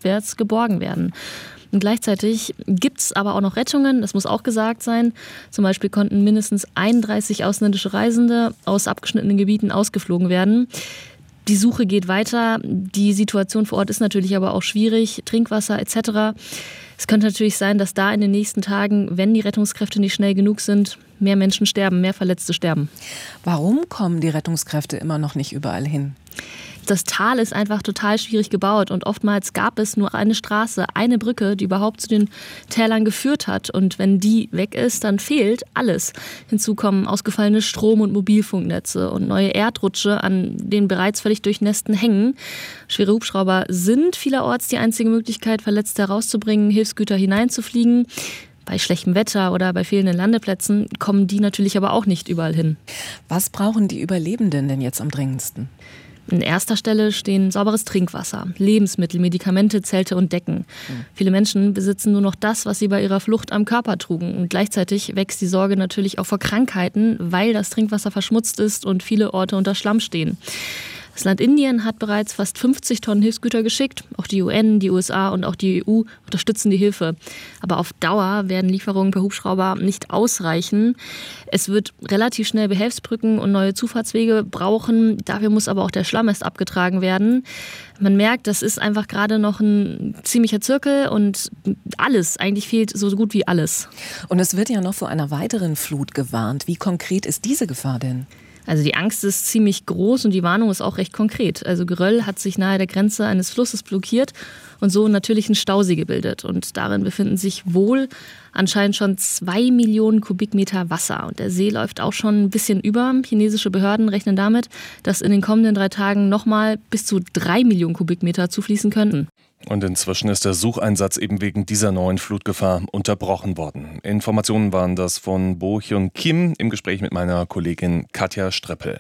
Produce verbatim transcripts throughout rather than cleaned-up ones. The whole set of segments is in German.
abwärts geborgen werden. Und gleichzeitig gibt es aber auch noch Rettungen, das muss auch gesagt sein. Zum Beispiel konnten mindestens einunddreißig ausländische Reisende aus abgeschnittenen Gebieten ausgeflogen werden. Die Suche geht weiter. Die Situation vor Ort ist natürlich aber auch schwierig. Trinkwasser et cetera. Es könnte natürlich sein, dass da in den nächsten Tagen, wenn die Rettungskräfte nicht schnell genug sind, mehr Menschen sterben, mehr Verletzte sterben. Warum kommen die Rettungskräfte immer noch nicht überall hin? Das Tal ist einfach total schwierig gebaut und oftmals gab es nur eine Straße, eine Brücke, die überhaupt zu den Tälern geführt hat. Und wenn die weg ist, dann fehlt alles. Hinzu kommen ausgefallene Strom- und Mobilfunknetze und neue Erdrutsche an den bereits völlig durchnässten Hängen. Schwere Hubschrauber sind vielerorts die einzige Möglichkeit, Verletzte herauszubringen, Hilfsgüter hineinzufliegen. Bei schlechtem Wetter oder bei fehlenden Landeplätzen kommen die natürlich aber auch nicht überall hin. Was brauchen die Überlebenden denn jetzt am dringendsten? An erster Stelle stehen sauberes Trinkwasser, Lebensmittel, Medikamente, Zelte und Decken. Mhm. Viele Menschen besitzen nur noch das, was sie bei ihrer Flucht am Körper trugen. Und gleichzeitig wächst die Sorge natürlich auch vor Krankheiten, weil das Trinkwasser verschmutzt ist und viele Orte unter Schlamm stehen. Das Land Indien hat bereits fast fünfzig Tonnen Hilfsgüter geschickt. Auch die U N, die U S A und auch die E U unterstützen die Hilfe. Aber auf Dauer werden Lieferungen per Hubschrauber nicht ausreichen. Es wird relativ schnell Behelfsbrücken und neue Zufahrtswege brauchen. Dafür muss aber auch der Schlamm erst abgetragen werden. Man merkt, das ist einfach gerade noch ein ziemlicher Zirkel und alles, eigentlich fehlt so gut wie alles. Und es wird ja noch vor einer weiteren Flut gewarnt. Wie konkret ist diese Gefahr denn? Also die Angst ist ziemlich groß und die Warnung ist auch recht konkret. Also Geröll hat sich nahe der Grenze eines Flusses blockiert und so natürlich einen Stausee gebildet. Und darin befinden sich wohl anscheinend schon zwei Millionen Kubikmeter Wasser. Und der See läuft auch schon ein bisschen über. Chinesische Behörden rechnen damit, dass in den kommenden drei Tagen nochmal bis zu drei Millionen Kubikmeter zufließen könnten. Und inzwischen ist der Sucheinsatz eben wegen dieser neuen Flutgefahr unterbrochen worden. Informationen waren das von Bo Hyun Kim im Gespräch mit meiner Kollegin Katja Streppel.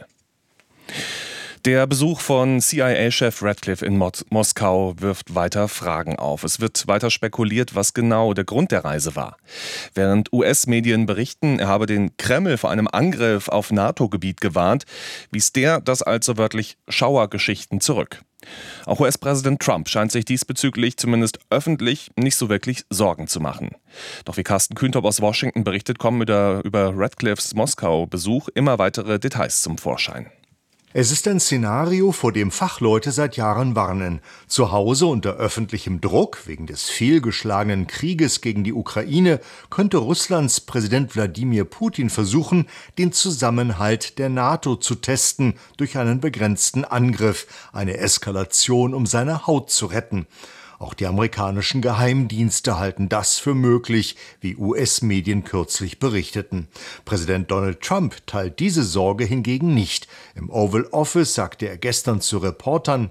Der Besuch von C I A-Chef Ratcliffe in Mos- Moskau wirft weiter Fragen auf. Es wird weiter spekuliert, was genau der Grund der Reise war. Während U S-Medien berichten, er habe den Kreml vor einem Angriff auf NATO-Gebiet gewarnt, wies der das also wörtlich Schauergeschichten zurück. Auch U S-Präsident Trump scheint sich diesbezüglich zumindest öffentlich nicht so wirklich Sorgen zu machen. Doch wie Carsten Kühntop aus Washington berichtet, kommen über, über Ratcliffes Moskau-Besuch immer weitere Details zum Vorschein. Es ist ein Szenario, vor dem Fachleute seit Jahren warnen. Zu Hause unter öffentlichem Druck wegen des fehlgeschlagenen Krieges gegen die Ukraine könnte Russlands Präsident Wladimir Putin versuchen, den Zusammenhalt der NATO zu testen durch einen begrenzten Angriff, eine Eskalation, um seine Haut zu retten. Auch die amerikanischen Geheimdienste halten das für möglich, wie U S-Medien kürzlich berichteten. Präsident Donald Trump teilt diese Sorge hingegen nicht. Im Oval Office sagte er gestern zu Reportern,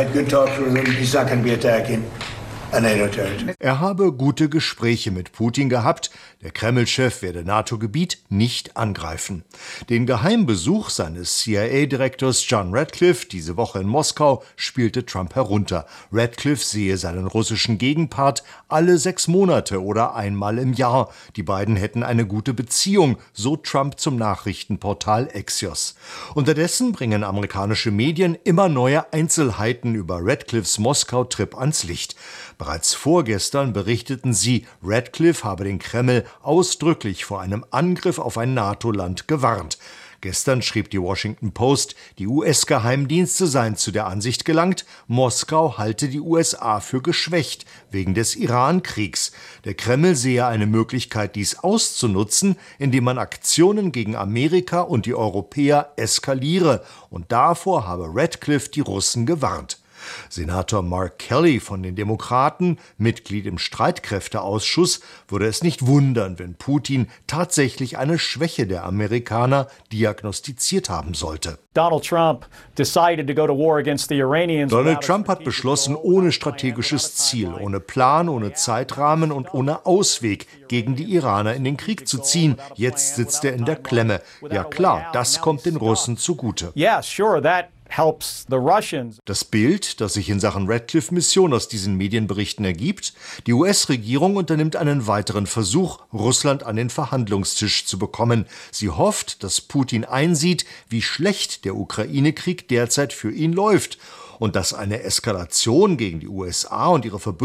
er habe gute Gespräche mit Putin gehabt. Der Kreml-Chef werde NATO-Gebiet nicht angreifen. Den Geheimbesuch seines C I A-Direktors John Ratcliffe diese Woche in Moskau spielte Trump herunter. Ratcliffe sehe seinen russischen Gegenpart alle sechs Monate oder einmal im Jahr. Die beiden hätten eine gute Beziehung, so Trump zum Nachrichtenportal Axios. Unterdessen bringen amerikanische Medien immer neue Einzelheiten über Ratcliffes Moskau-Trip ans Licht. Bereits vorgestern berichteten sie, Ratcliffe habe den Kreml ausdrücklich vor einem Angriff auf ein NATO-Land gewarnt. Gestern schrieb die Washington Post, die U S-Geheimdienste seien zu der Ansicht gelangt, Moskau halte die U S A für geschwächt wegen des Iran-Kriegs. Der Kreml sehe eine Möglichkeit, dies auszunutzen, indem man Aktionen gegen Amerika und die Europäer eskaliere. Und davor habe Ratcliffe die Russen gewarnt. Senator Mark Kelly von den Demokraten, Mitglied im Streitkräfteausschuss, würde es nicht wundern, wenn Putin tatsächlich eine Schwäche der Amerikaner diagnostiziert haben sollte. Donald Trump decided to go to war against the Iranians. Donald Trump hat beschlossen, ohne strategisches Ziel, ohne Plan, ohne Zeitrahmen und ohne Ausweg gegen die Iraner in den Krieg zu ziehen. Jetzt sitzt er in der Klemme. Ja klar, das kommt den Russen zugute. Yeah, sure, that helps the Russians. Das Bild, das sich in Sachen Ratcliffe-Mission aus diesen Medienberichten ergibt, die U S-Regierung unternimmt einen weiteren Versuch, Russland an den Verhandlungstisch zu bekommen. Sie hofft, dass Putin einsieht, wie schlecht der Ukraine-Krieg derzeit für ihn läuft und dass eine Eskalation gegen die U S A und ihre Verbündeten